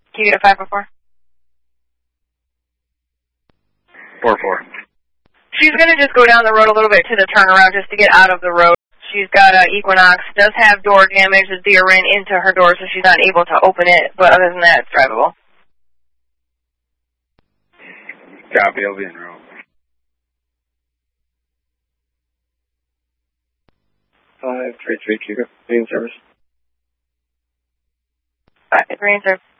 Can you get a 504? 4-4. She's going to just go down the road a little bit to the turnaround just to get out of the road. She's got an Equinox, does have door damage. The deer ran into her door, so she's not able to open it. But other than that, it's drivable. Copy, I'll be en route. 533 Cuba, being service. 533 in service.